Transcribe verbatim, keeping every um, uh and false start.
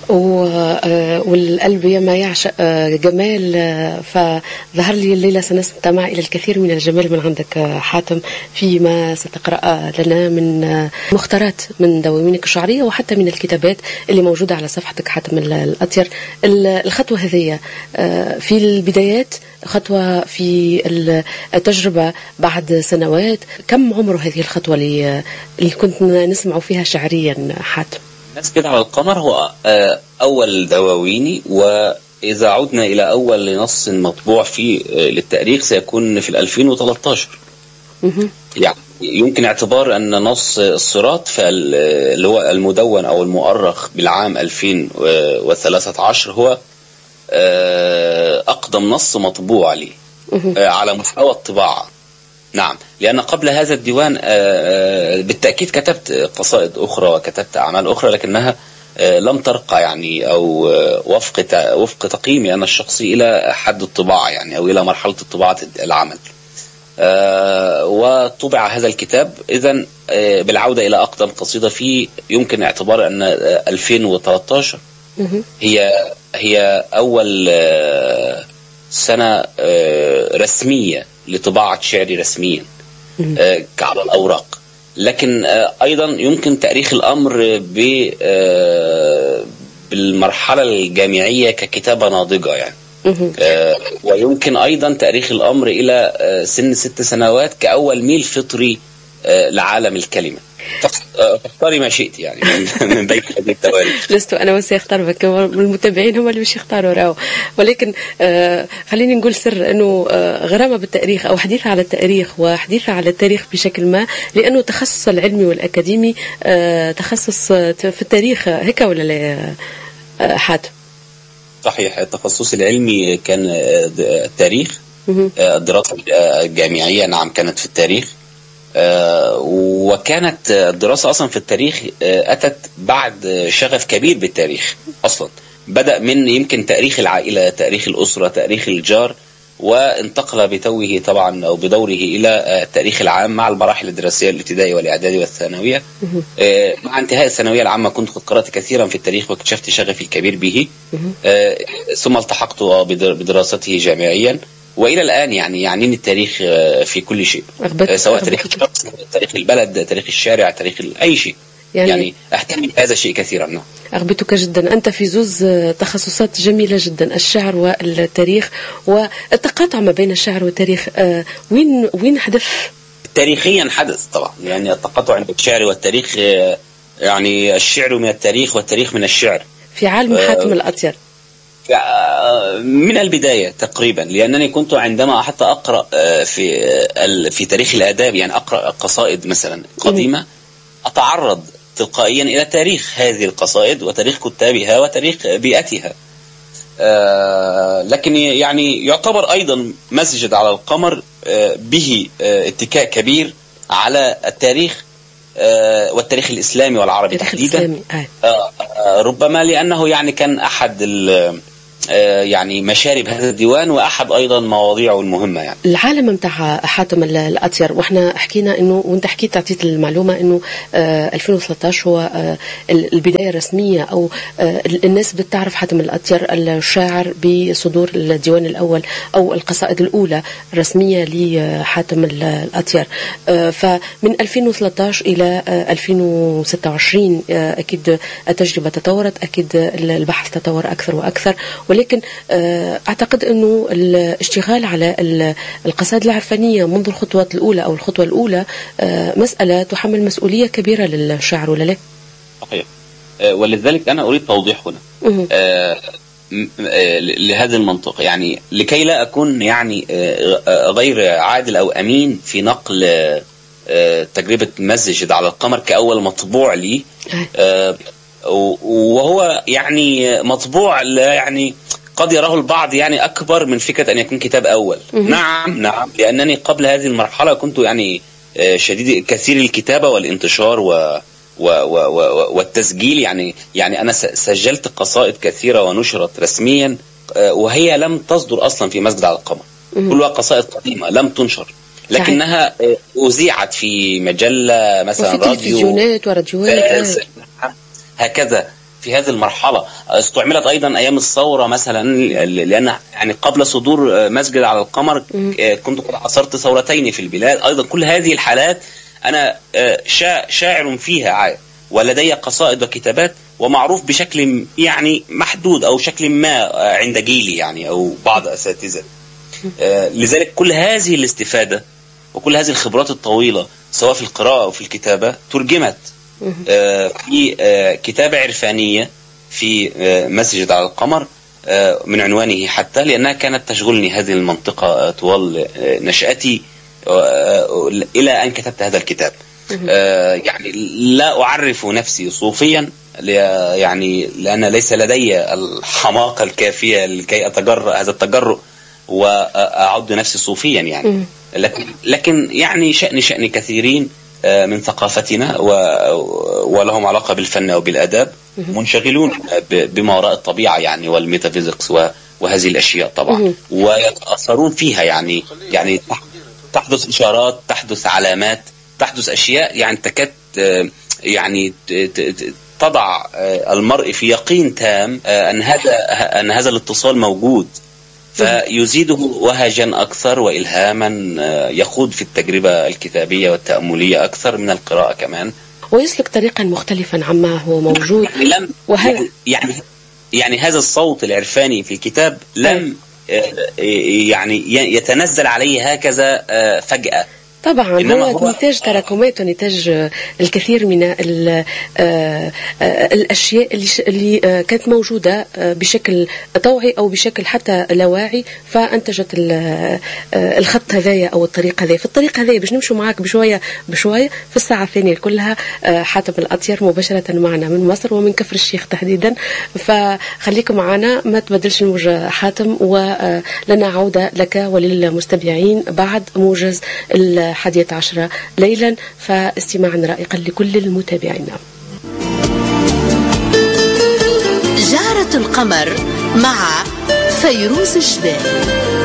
والقلب يما يعشق جمال، فظهر لي الليلة سنستمع إلى الكثير من الجمال من عندك حاتم فيما ستقرأ لنا من مختارات من دواوينك الشعرية وحتى من الكتابات اللي موجودة على صفحتك حاتم الأطير. الخطوة هذه في البدايات، خطوة في التجربة بعد سنوات، كم عمر هذه الخطوة اللي كنت نسمع فيها شعريا حاتم؟ نسجد على القمر هو أول دواويني، وإذا عدنا إلى أول نص مطبوع فيه للتاريخ سيكون في الألفين وثلاثة عشر. يعني يمكن اعتبار أن نص الصراط اللي هو المدون أو المؤرخ بالعام ألفين وثلاثة عشر هو أقدم نص مطبوع لي على مستوى الطباعة. نعم، لأن قبل هذا الديوان بالتأكيد كتبت قصائد أخرى وكتبت أعمال أخرى، لكنها لم ترقى يعني أو وفق وفق تقييمي أنا الشخصي إلى حد الطباعة يعني أو إلى مرحلة الطباعة العمل. وطبع هذا الكتاب إذن بالعودة إلى أقدم قصيدة فيه يمكن اعتبار أن ألفين وثلاثة عشر هي هي أول سنة رسمية لطباعة شعري رسميا على الأوراق. لكن أيضا يمكن تاريخ الأمر بالمرحلة الجامعية ككتابة ناضجة يعني. ويمكن أيضا تاريخ الأمر إلى سن ست سنوات كأول ميل فطري لعالم الكلمة. فاختاري ما شئت يعني من بين هذه التواريخ. لست أنا بس يختار بك، المتابعين هم اللي مش يختاروا راو. ولكن آه خليني نقول سر أنه آه غرامة بالتاريخ أو حديث على التاريخ وحديث على التاريخ بشكل ما، لأنه تخصص العلمي والأكاديمي آه تخصص في التاريخ هيك ولا لا آه حاتم؟ صحيح، التخصص العلمي كان التاريخ، الدراسة الجامعية نعم كانت في التاريخ. آه وكانت الدراسة أصلا في التاريخ آه أتت بعد شغف كبير بالتاريخ. أصلا بدأ من يمكن تاريخ العائلة، تاريخ الأسرة، تاريخ الجار، وانتقل بتوه طبعا أو بدوره إلى آه التاريخ العام مع المراحل الدراسية الابتدائي والإعدادي والثانوية. آه مع انتهاء الثانوية العامة كنت قد قرأت كثيرا في التاريخ واكتشفت شغفي الكبير به. آه ثم التحقت بدراسته جامعيا، وإلى الآن يعني يعنيني التاريخ في كل شيء، سواء تاريخ الشخص، تاريخ البلد، تاريخ الشارع، تاريخ أي شيء يعني, يعني أهتم بهذا الشيء كثيرا. نعم، أغبطك جدا. أنت في زوز تخصصات جميلة جدا، الشعر والتاريخ والتقاطع ما بين الشعر والتاريخ. آه وين وين حدث تاريخيا؟ حدث طبعا يعني التقاطع بين الشعر والتاريخ، يعني الشعر من التاريخ والتاريخ من الشعر في عالم حاتم الأطير من البداية تقريبا، لأنني كنت عندما حتى أقرأ في في تاريخ الآداب يعني أقرأ قصائد مثلا قديمة أتعرض تلقائيا إلى تاريخ هذه القصائد وتاريخ كتابها وتاريخ بيئتها. لكن يعني يعتبر أيضا مسجد على القمر به اتكاء كبير على التاريخ والتاريخ الإسلامي والعربي تحديدا. ربما لأنه يعني كان أحد يعني مشارب هذا الديوان وأحد أيضا مواضيعه المهمة. يعني العالم متاع حاتم الأطير، وإحنا حكينا إنه وأنت حكيت تعطيت المعلومة إنه ألفين وثلاثة عشر هو البداية الرسمية أو الناس بتعرف حاتم الأطير الشاعر بصدور الديوان الأول أو القصائد الأولى الرسمية لحاتم الأطير. فمن ألفين وثلاثة عشر إلى ألفين وستة وعشرين أكيد التجربة تطورت، أكيد البحث تطور أكثر وأكثر. ولكن أعتقد أنه الاشتغال على القصائد العرفانية منذ الخطوة الأولى أو الخطوة الأولى مسألة تحمل مسؤولية كبيرة للشاعر، ولا لا؟ صحيح، ولذلك أنا أريد توضيح هنا لهذا المنطق، يعني لكي لا أكون يعني غير عادل أو أمين في نقل تجربة مسجد على القمر كأول مطبوع لي، وهو يعني مطبوع يعني قد يراه البعض يعني أكبر من فكرة أن يكون كتاب أول. نعم نعم لأنني قبل هذه المرحلة كنت يعني شديد كثير الكتابة والانتشار و و و والتسجيل، يعني يعني أنا سجلت قصائد كثيرة ونشرت رسميا وهي لم تصدر أصلا في مسجد على القمر، كلها قصائد قديمة لم تنشر، لكنها أذيعت في مجلة مثلا راديو، تلفزيونات وراديوات هكذا. في هذه المرحلة. استعملت أيضا أيام الثورة مثلا، لأن يعني قبل صدور مسجد على القمر كنت قد عاصرت ثورتين في البلاد. أيضا كل هذه الحالات أنا شاعر فيها، ولدي قصائد وكتابات، ومعروف بشكل يعني محدود أو شكل ما عند جيلي يعني أو بعض أساتذة. لذلك كل هذه الاستفادة وكل هذه الخبرات الطويلة سواء في القراءة أو في الكتابة ترجمت في كتابة عرفانية في مسجد على القمر من عنوانه حتى، لأنها كانت تشغلني هذه المنطقة طوال نشأتي إلى أن كتبت هذا الكتاب. يعني لا أعرف نفسي صوفيا يعني لأن ليس لدي الحماقة الكافية لكي أتجرأ هذا التجرؤ وأعد نفسي صوفيا يعني. لكن لكن يعني شأن شأن كثيرين من ثقافتنا ولهم علاقة بالفن أو بالأداب منشغلون بما وراء الطبيعة يعني والميتافيزيكس وهذه الأشياء طبعا، ويتأثرون فيها يعني يعني تحدث إشارات، تحدث علامات، تحدث أشياء يعني تكاد يعني تضع المرء في يقين تام أن هذا أن هذا الاتصال موجود، فيزيده وهجا أكثر وإلهاما يخوض في التجربة الكتابية والتأملية أكثر من القراءة كمان، ويسلك طريقا مختلفا عما هو موجود. لم وهذا يعني يعني هذا الصوت العرفاني في الكتاب لم يعني يتنزل عليه هكذا فجأة. طبعا هو نتاج تراكمات ونتاج الكثير من الأشياء اللي كانت موجودة بشكل طوعي أو بشكل حتى لا واعي، فأنتجت الخط هذايا أو الطريق هذايا. في الطريق هذايا باش نمشوا معاك بشوية بشوية في الساعة الثانية كلها حاتم الأطير مباشرة معنا من مصر ومن كفر الشيخ تحديدا، فخليكم معنا ما تبدلش الموجة حاتم، ولنا عودة لك وللمستمعين بعد موجز الحادية عشرة ليلا، فاستماعا رائقا لكل المتابعين. جارة القمر مع فيروز الجبال.